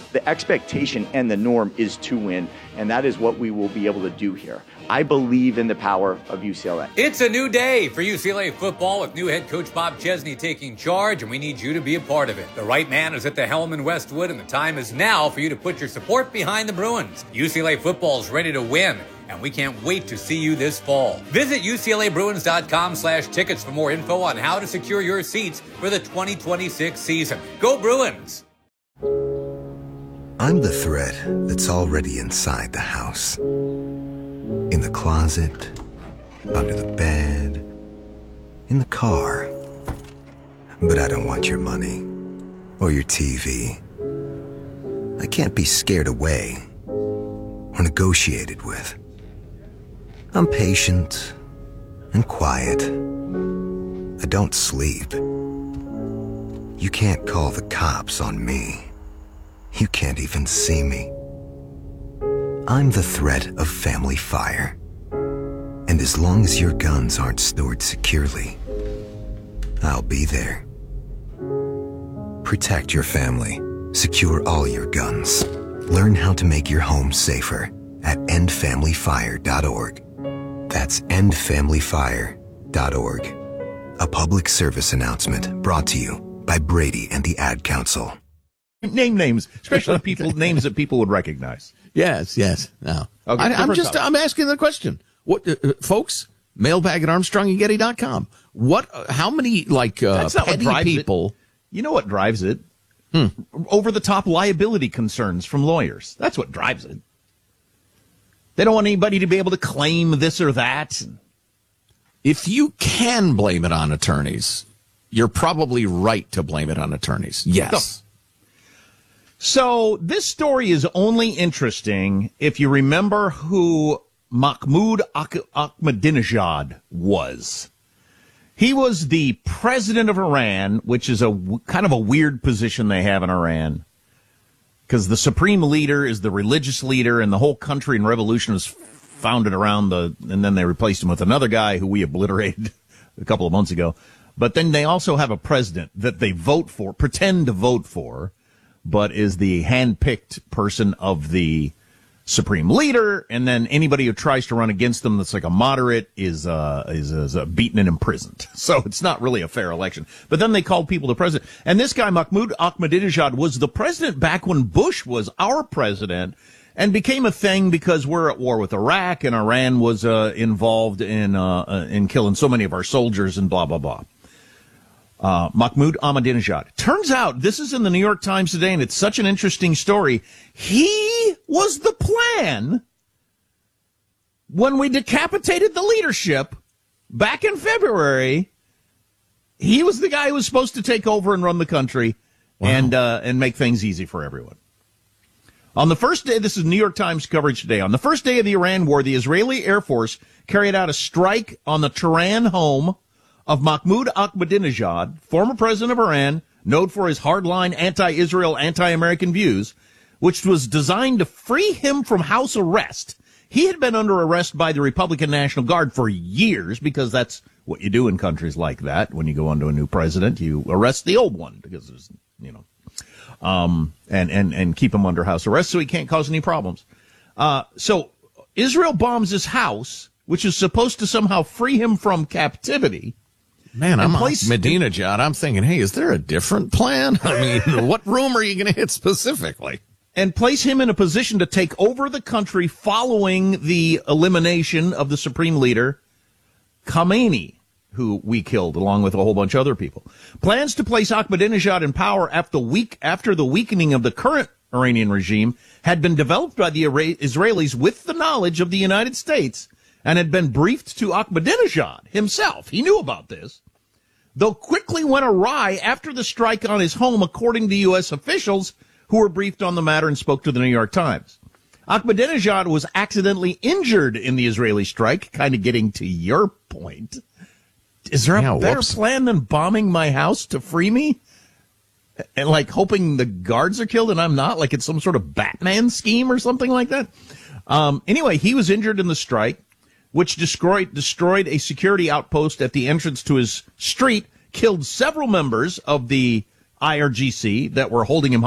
The expectation and the norm is to win, and that is what we will be able to do here. I believe in the power of UCLA. It's a new day for UCLA football with new head coach Bob Chesney taking charge, and we need you to be a part of it. The right man is at the helm in Westwood, and the time is now for you to put your support behind the Bruins. UCLA football is ready to win, and we can't wait to see you this fall. Visit UCLABruins.com/tickets for more info on how to secure your seats for the 2026 season. Go Bruins! I'm the thread that's already inside the house. In the closet, under the bed, in the car. But I don't want your money or your TV. I can't be scared away or negotiated with. I'm patient and quiet. I don't sleep. You can't call the cops on me. You can't even see me. I'm the threat of family fire. And as long as your guns aren't stored securely, I'll be there. Protect your family. Secure all your guns. Learn how to make your home safer at endfamilyfire.org. That's endfamilyfire.org. A public service announcement brought to you by Brady and the Ad Council. Name names, especially names that people would recognize. Yes. No. Okay, I'm asking the question. What, folks? Mailbag at ArmstrongandGetty.com. How many, That's not what petty drives people? It. You know what drives it? Over-the-top liability concerns from lawyers. That's what drives it. They don't want anybody to be able to claim this or that. If you can blame it on attorneys, you're probably right to blame it on attorneys. Yes. So this story is only interesting if you remember who Mahmoud Ahmadinejad was. He was the president of Iran, which is kind of a weird position they have in Iran, because the supreme leader is the religious leader, and the whole country and revolution was founded around and then they replaced him with another guy who we obliterated a couple of months ago. But then they also have a president that they pretend to vote for, but is the hand-picked person of the supreme leader, and then anybody who tries to run against them that's like a moderate is beaten and imprisoned. So it's not really a fair election. But then they called people the president. And this guy, Mahmoud Ahmadinejad, was the president back when Bush was our president, and became a thing because we're at war with Iraq, and Iran was involved in killing so many of our soldiers and blah, blah, blah. Mahmoud Ahmadinejad. Turns out, this is in the New York Times today, and it's such an interesting story. He was the plan when we decapitated the leadership back in February. He was the guy who was supposed to take over and run the country. Wow. and make things easy for everyone. On the first day, this is New York Times coverage today. On the first day of the Iran war, the Israeli Air Force carried out a strike on the Tehran home of Mahmoud Ahmadinejad, former president of Iran, known for his hardline anti-Israel, anti-American views, which was designed to free him from house arrest. He had been under arrest by the Republican National Guard for years, because that's what you do in countries like that. When you go onto a new president, you arrest the old one, because there's, and keep him under house arrest so he can't cause any problems. So Israel bombs his house, which is supposed to somehow free him from captivity. Man, I'm Ahmadinejad. I'm thinking, hey, is there a different plan? I mean, what room are you going to hit specifically? And place him in a position to take over the country following the elimination of the supreme leader, Khamenei, who we killed along with a whole bunch of other people. Plans to place Ahmadinejad in power after the weakening of the current Iranian regime had been developed by the Israelis with the knowledge of the United States, and had been briefed to Ahmadinejad himself. He knew about this, though quickly went awry after the strike on his home, according to U.S. officials who were briefed on the matter and spoke to the New York Times. Ahmadinejad was accidentally injured in the Israeli strike, kind of getting to your point. Is there a better plan than bombing my house to free me? And hoping the guards are killed and I'm not, like it's some sort of Batman scheme or something like that. Anyway, he was injured in the strike, which destroyed a security outpost at the entrance to his street, killed several members of the IRGC that were holding him